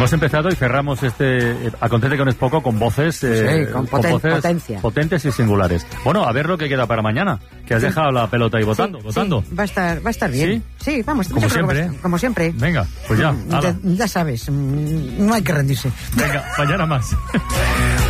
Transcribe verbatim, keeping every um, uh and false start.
Hemos empezado y cerramos este eh, Acontece que no es poco con voces, eh, sí, con, poten con voces potencia. potentes y singulares. Bueno, a ver lo que queda para mañana, que has sí. dejado la pelota ahí votando, sí, votando. Sí, va a estar, va a estar bien. Sí, sí vamos. Como siempre, va, como siempre. Venga, pues ya. Ya, ya sabes, no hay que rendirse. Venga, mañana más.